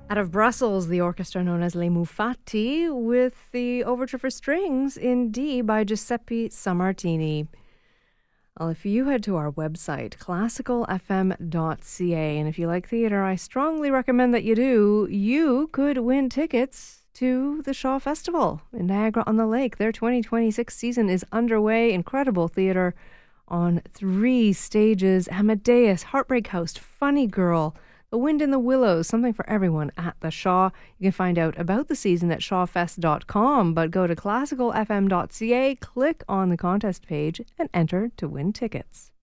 Out of Brussels, the orchestra known as Les Mufati with the overture for strings in D by Giuseppe Sammartini. Well, if you head to our website, classicalfm.ca, and if you like theatre, I strongly recommend that you do, you could win tickets to the Shaw Festival in Niagara-on-the-Lake. Their 2026 season is underway. Incredible theatre on 3 stages. Amadeus, Heartbreak House, Funny Girl, The Wind in the Willows, something for everyone at the Shaw. You can find out about the season at shawfest.com, but go to classicalfm.ca, click on the contest page, and enter to win tickets.